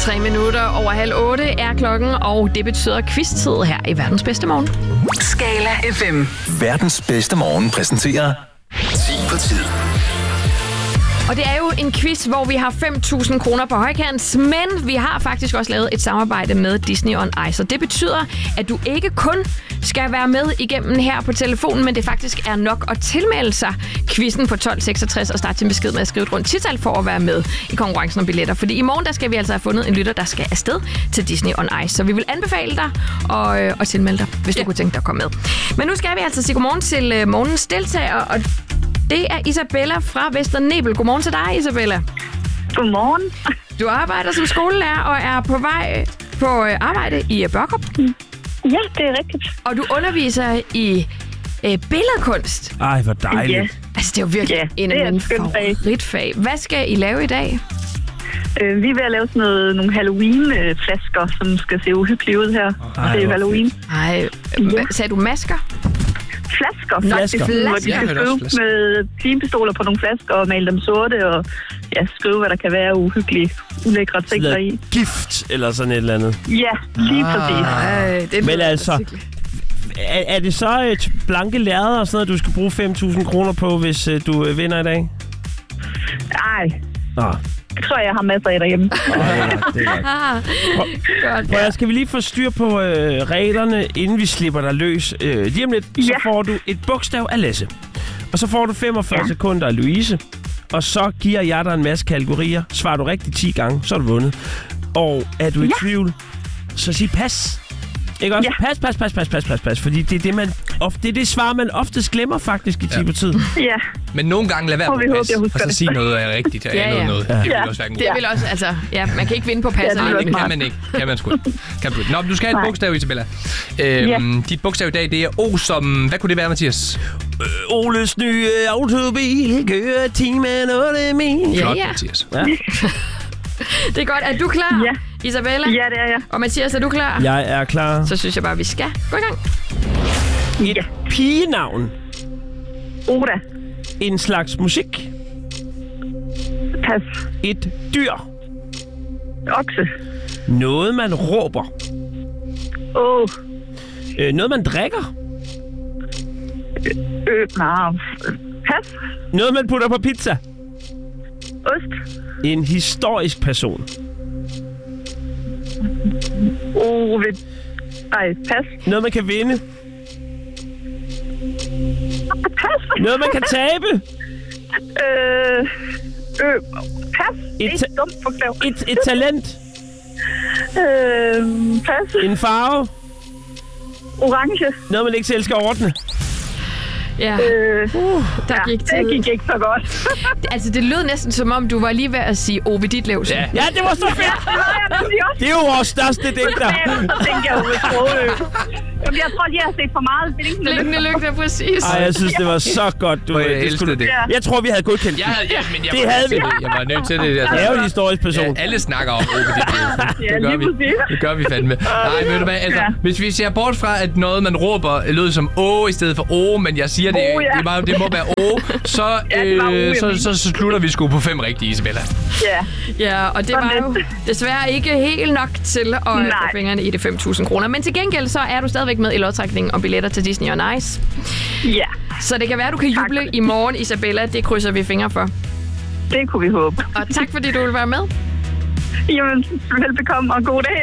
3 minutter over 7:30 er klokken, og det betyder quiz-tid her i Verdens Bedste Morgen. Skala FM. Verdens bedste morgen præsenterer 10 på tid. Og det er jo en quiz, hvor vi har 5.000 kroner på højkant, men vi har faktisk også lavet et samarbejde med Disney on Ice. Og det betyder, at du ikke kun skal være med igennem her på telefonen, men det faktisk er nok at tilmelde sig quizzen på 1266 og starte sin besked med at skrive et rundt tital for at være med i konkurrencen om billetter. Fordi i morgen, der skal vi altså have fundet en lytter, der skal afsted til Disney on Ice. Så vi vil anbefale dig at tilmelde dig, hvis du kunne tænke dig at komme med. Men nu skal vi altså sige godmorgen til morgens deltager, og det er Isabella fra Vester Nebel. Godmorgen til dig, Isabella. Godmorgen. Du arbejder som skolelærer og er på vej på arbejde i Børkop. Ja, det er rigtigt. Og du underviser i billedkunst. Ej, hvor dejligt. Ja. Altså, det er jo virkelig en af mine favoritfag. Hvad skal I lave i dag? Vi er ved at lave sådan nogle Halloween-flasker, som skal se uhyggelige ud her. Det er Halloween. Ej, sagde du masker? Flasker. Flasker. Hvor de skal skrive med pinpistoler på nogle flasker og male dem sorte og skrive, hvad der kan være uhyggelige, ulækre ting deri. Gift eller sådan et eller andet. Ja, lige præcis. Men altså, er det så blanke lærreder og sådan noget, du skal bruge 5.000 kroner på, hvis du vinder i dag? Ej. Nå. Jeg tror, jeg har masser af derhjemme. Det er godt. Ja. Skal vi lige få styr på reglerne, inden vi slipper dig løs? Lige om lidt, så får du et bogstav af Lasse. Og så får du 45 sekunder af Louise. Og så giver jeg dig en masse kategorier. Svarer du rigtigt 10 gange, så er du vundet. Og er du i tvivl, så sig pas. Ikke også? Ja. Pas. Fordi det er det svar, man oftest glemmer faktisk i 10 på tid. Ja. Men nogle gange lad være på pas, og så sige noget er rigtigt, og noget. Det vil også være en god. Det vil også, altså, man kan ikke vinde på pas. Nej, det kan man ikke. Kan man sgu ikke. Nå, du skal have et bogstav, Isabella. Dit bogstav i dag, det er O som... Hvad kunne det være, Mathias? Oles nye autobil kører timen 8 mil. Flot, Mathias. Ja. Det er godt. Er du klar, Isabella? Ja, det er jeg. Og Mathias, er du klar? Jeg er klar. Så synes jeg bare, vi skal gå i gang. Et pigenavn. Oda. En slags musik. Pas. Et dyr. Okse. Noget, man råber. Noget, man drikker. Pas. Noget, man putter på pizza. Ost. En historisk person. Pas. Noget, man kan vinde. Pas. Noget, man kan tabe. Pas. Et dumt bogstav. Et talent. Pas. En farve. Orange. Noget, man ikke selv skal ordne. Ja, der gik tid. Det gik ikke så godt. Altså, det lød næsten som om, du var lige ved at sige Ove Ditlevsen. Ja, det var så fedt. Det er jo vores største digter. Så tænkte jeg over Sprogø. Jeg tror lige, jeg har set for meget Blinkende lygter, præcis. Ej, jeg synes, det var så godt. Jeg tror, vi havde godkendt det. Det havde vi. Jeg var nødt til det. Det er jo en historisk person. Ja, alle snakker om Ove Ditlevsen. Det gør vi fandme. Nej, ved du hvad? Altså, hvis vi ser bort fra, at noget, man råber, lød som i stedet for men jeg siger, det må være så slutter vi sgu på 5 rigtige, Isabella. Ja, og det var jo desværre ikke helt nok til at få fingrene i det 5.000 kroner. Men til gengæld så er du stadigvæk med i lodtrækningen om billetter til Disney on Ice. Ja. Så det kan være, du kan juble i morgen, Isabella. Det krydser vi fingre for. Det kunne vi håbe. Og tak fordi du vil være med. Jamen, velbekomme og god dag.